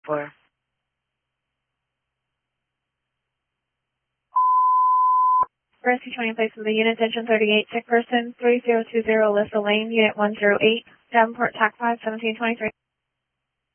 4. Rescue 20 place of the unit, attention 38, sick person, 3020 Alyssa Lane, unit 108, Davenport, TAC 5, 1723.